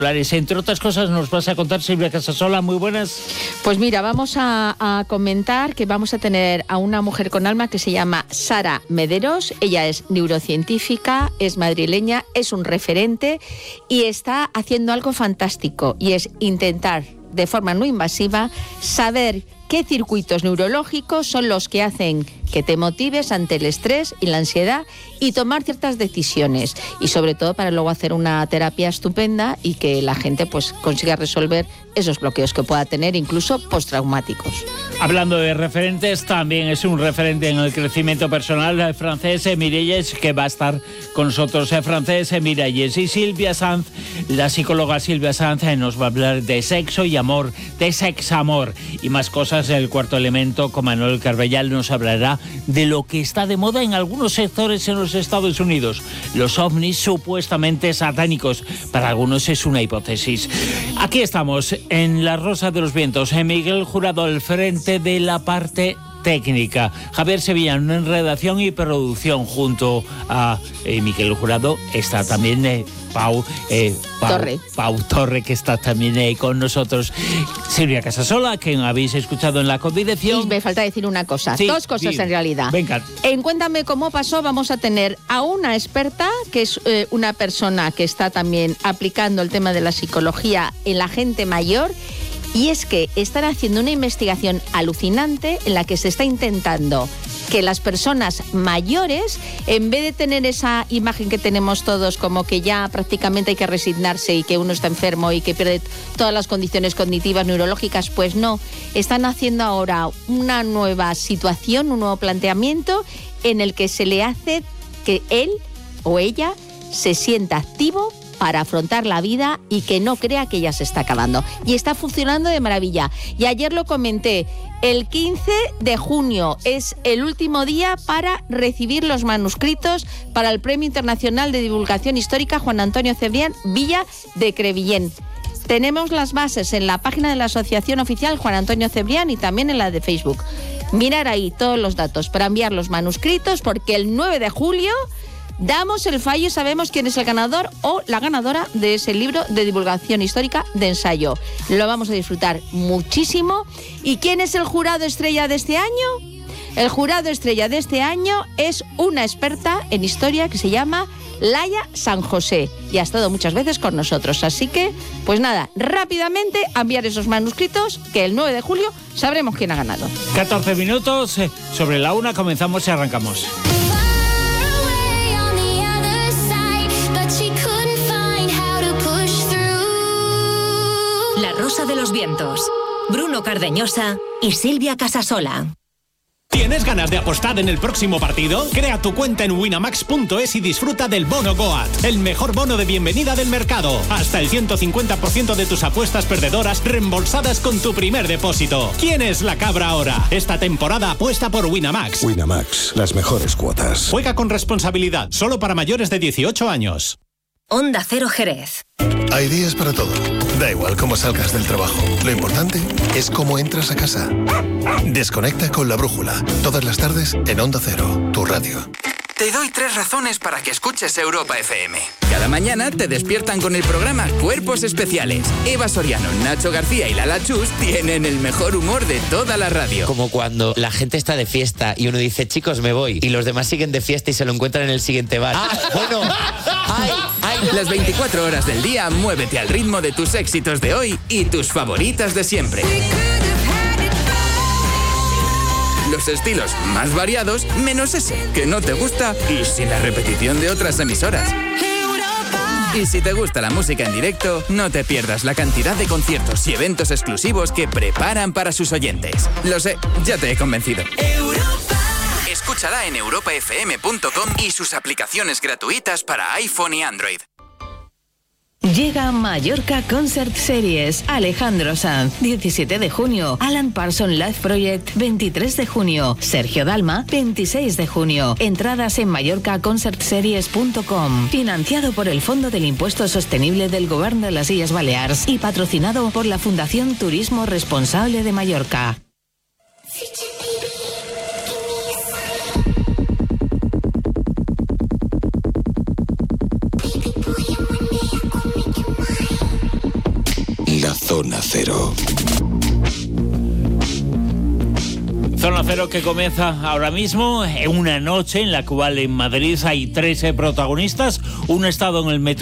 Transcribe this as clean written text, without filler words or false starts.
Entre otras cosas nos vas a contar, Silvia Casasola, muy buenas. Pues mira, vamos a comentar que vamos a tener a una mujer con alma que se llama Sara Mederos. Ella es neurocientífica, es madrileña, es un referente y está haciendo algo fantástico, y es intentar de forma no invasiva saber qué circuitos neurológicos son los que hacen que te motives ante el estrés y la ansiedad y tomar ciertas decisiones, y sobre todo para luego hacer una terapia estupenda y que la gente pues consiga resolver esos bloqueos que pueda tener, incluso postraumáticos. Hablando de referentes, también es un referente en el crecimiento personal, francés Miralles, que va a estar con nosotros. Francés Miralles y Silvia Sanz, la psicóloga Silvia Sanz, nos va a hablar de sexo y amor, de sexamor y más cosas. El Cuarto Elemento con Manuel Carbellal nos hablará de lo que está de moda en algunos sectores en los Estados Unidos, los ovnis supuestamente satánicos. Para algunos es una hipótesis. Aquí estamos en La Rosa de los Vientos, en Miguel Jurado al frente de la parte técnica, Javier Sevillán en redacción y producción. Junto a Miguel Jurado está también Pau Torre, que está también con nosotros. Silvia Casasola, que habéis escuchado en la codirección. Y me falta decir una cosa, sí, dos cosas en realidad. Venga. En Cuéntame cómo pasó vamos a tener a una experta, que es una persona que está también aplicando el tema de la psicología en la gente mayor. Y es que están haciendo una investigación alucinante en la que se está intentando que las personas mayores, en vez de tener esa imagen que tenemos todos como que ya prácticamente hay que resignarse y que uno está enfermo y que pierde todas las condiciones cognitivas, neurológicas, pues no. Están haciendo ahora una nueva situación, un nuevo planteamiento en el que se le hace que él o ella se sienta activo para afrontar la vida y que no crea que ya se está acabando. Y está funcionando de maravilla. Y ayer lo comenté, el 15 de junio es el último día para recibir los manuscritos para el Premio Internacional de Divulgación Histórica Juan Antonio Cebrián Villa de Crevillén. Tenemos las bases en la página de la Asociación Oficial Juan Antonio Cebrián y también en la de Facebook. Mirar ahí todos los datos para enviar los manuscritos, porque el 9 de julio... damos el fallo y sabemos quién es el ganador o la ganadora de ese libro de divulgación histórica de ensayo. Lo vamos a disfrutar muchísimo. ¿Y quién es el jurado estrella de este año? El jurado estrella de este año es una experta en historia que se llama Laia San José y ha estado muchas veces con nosotros. Así que, pues nada, rápidamente a enviar esos manuscritos, que el 9 de julio sabremos quién ha ganado. 14 minutos, sobre la 1 comenzamos y arrancamos. La Rosa de los Vientos, Bruno Cardeñosa y Silvia Casasola. ¿Tienes ganas de apostar en el próximo partido? Crea tu cuenta en winamax.es y disfruta del bono Goat, el mejor bono de bienvenida del mercado. Hasta el 150% de tus apuestas perdedoras reembolsadas con tu primer depósito. ¿Quién es la cabra ahora? Esta temporada apuesta por Winamax. Winamax, las mejores cuotas. Juega con responsabilidad, solo para mayores de 18 años. Onda Cero Jerez. Hay días para todo. Da igual cómo salgas del trabajo. Lo importante es cómo entras a casa. Desconecta con La Brújula. Todas las tardes en Onda Cero, tu radio. Te doy 3 razones para que escuches Europa FM. Cada mañana te despiertan con el programa Cuerpos Especiales. Eva Soriano, Nacho García y Lala Chus tienen el mejor humor de toda la radio. Como cuando la gente está de fiesta y uno dice, chicos, me voy, y los demás siguen de fiesta y se lo encuentran en el siguiente bar. Bueno, Las 24 horas del día, muévete al ritmo de tus éxitos de hoy y tus favoritas de siempre. Los estilos más variados, menos ese, que no te gusta, y sin la repetición de otras emisoras. Y si te gusta la música en directo, no te pierdas la cantidad de conciertos y eventos exclusivos que preparan para sus oyentes. Lo sé, ya te he convencido. Escúchala en europafm.com y sus aplicaciones gratuitas para iPhone y Android. Llega Mallorca Concert Series. Alejandro Sanz, 17 de junio. Alan Parsons Live Project, 23 de junio. Sergio Dalma, 26 de junio. Entradas en mallorcaconcertseries.com. Financiado por el Fondo del Impuesto Sostenible del Govern de las Illes Balears y patrocinado por la Fundación Turismo Responsable de Mallorca. Zona Cero. Zona Cero que comienza ahora mismo en una noche en la cual en Madrid hay 13 protagonistas, un estado en el metro